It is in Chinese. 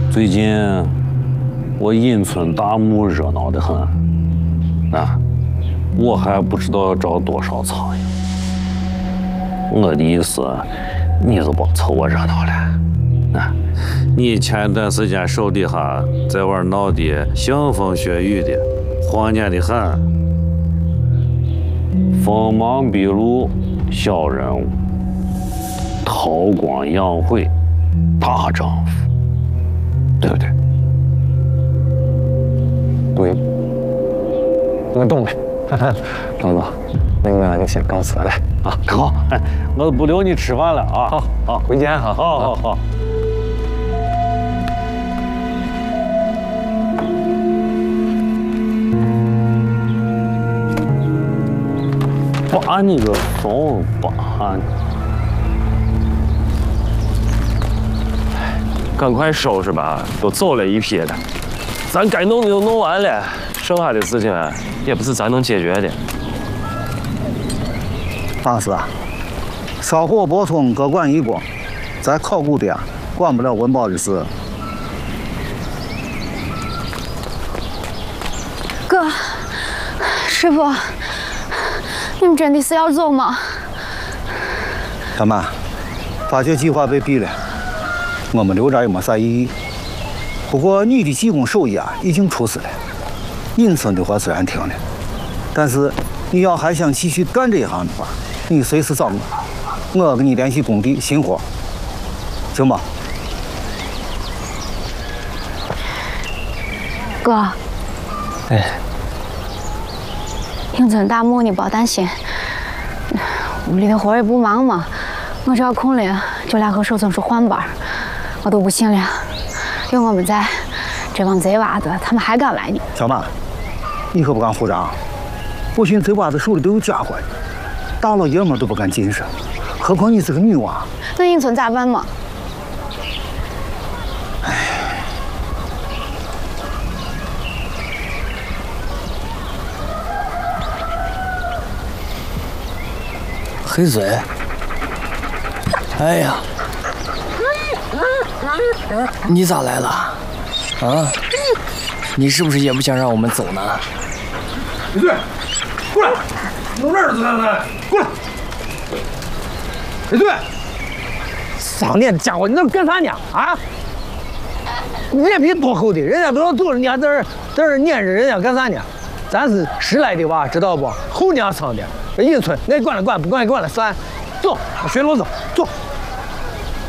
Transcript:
最近我引村大墓热闹得很，啊，我还不知道要找多少苍蝇。我的意思，你就别凑我热闹了。啊，你前一段时间手底下在玩闹的腥风血雨的，荒诞的很。锋芒毕露，小人物；韬光养晦，大丈夫。对不对？ 对，我懂了。老总，那我就先告辞了啊！好，我都不留你吃饭了啊！ 好，好，回见哈！ 好。把你个怂把！ 赶快收拾吧，都走了一批了，咱该弄的都弄完了，剩下的事情也不是咱能解决的。 大师啊，烧火播送各管一锅，在考古的管不了文保的事。 哥，师傅，你们真的是要走吗？ 小曼，发掘计划被毙了。我们留着也没啥意义。不过你的技工手艺已经出师了，隐村的话虽然停了，但是你要还想继续干这一行的话，你随时找我给你联系工地新活，行吗？ 哥， 哎， 隐村大墓你别担心，屋里的活也不忙嘛，我只要空了就来和守村叔换班。我都不信了，有我们在，这帮贼娃子他们还敢来呢。 小马，你可不敢胡张，我寻贼娃子手里都有家伙呢，大老爷们都不敢近身，何况你是个女娃。 那隐村咋办嘛？ 黑水，哎呀！你咋来了？啊？你是不是也不想让我们走呢？ 李队，过来！弄这儿子呢？过来！李队， 上脸的家伙，你那干啥呢？啊？脸皮多厚的，人家都要走了，你还在这儿撵着人家干啥呢？咱是迟来的娃，知道不？后娘生的。这隐村，爱管了管，不管了算。走，学老走，走。